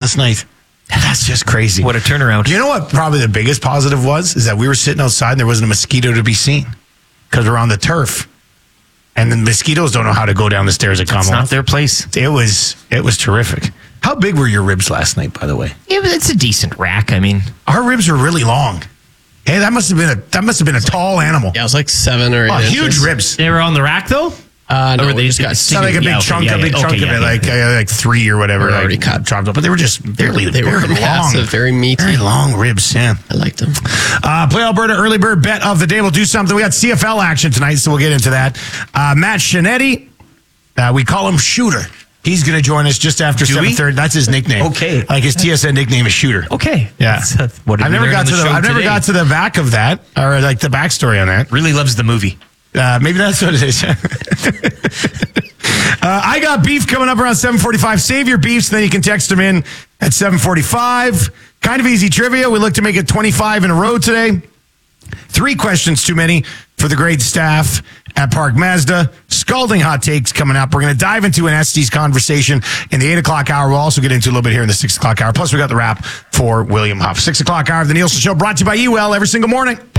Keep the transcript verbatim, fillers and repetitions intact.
last night. That's just crazy. What a turnaround. You know what probably the biggest positive was? Is that we were sitting outside and there wasn't a mosquito to be seen because we're on the turf. And the mosquitoes don't know how to go down the stairs at Commonwealth. It's not their place. It was, it was terrific. How big were your ribs last night, by the way? Yeah, but it's a decent rack. I mean, our ribs were really long. Hey, that must have been a that must have been a tall animal. Yeah, it was like seven or eight. Oh, huge inches. rits. they were on the rack though. Uh, no, Or they we just got just It's not like a big Yeah, okay, chunk, yeah, a big yeah. chunk Okay, of yeah, it, yeah, like yeah. uh, like three or whatever, They're like, already cut. chopped up. But they were just barely, They were barely long, massive, very meaty. very long ribs. Yeah. I liked them. Uh, Play Alberta early bird bet of the day. We'll do something. We got C F L action tonight, so we'll get into that. Uh, Matt Shinetti, uh, we call him Shooter. He's going to join us just after Do we? seven thirty. That's his nickname. Okay. Like his T S N nickname is Shooter. Okay. Yeah. That's, uh, what did I've we never learn got on to the show I've never today? got to the back of that, or like the backstory on that. Really loves the movie. Uh, maybe that's what it is. uh, I got beef coming up around seven forty-five. Save your beefs, then you can text them in at seven forty-five. Kind of easy trivia. We look to make it twenty-five in a row today. Three questions too many for the great staff at Park Mazda. Scalding hot takes coming up. We're going to dive into an Estes conversation in the eight o'clock hour. We'll also get into a little bit here in the six o'clock hour. Plus, we got the wrap for William Huff. six o'clock hour of the Nielsen Show, brought to you by E W E L every single morning.